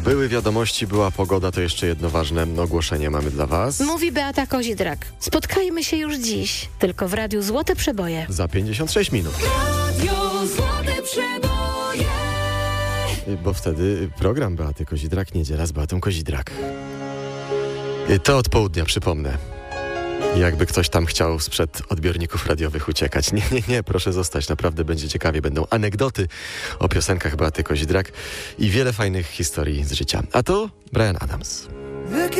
Były wiadomości, była pogoda, to jeszcze jedno ważne ogłoszenie mamy dla was. Mówi Beata Kozidrak. Spotkajmy się już dziś, tylko w Radiu Złote Przeboje. Za 56 minut. Radio Złote Przeboje. Bo wtedy program Beaty Kozidrak, Niedziela z Beatą Kozidrak. To od południa, przypomnę. Jakby ktoś tam chciał sprzed odbiorników radiowych uciekać. Nie, proszę zostać, naprawdę będzie ciekawie. Będą anegdoty o piosenkach Beaty Kozidrak i wiele fajnych historii z życia. A tu Bryan Adams.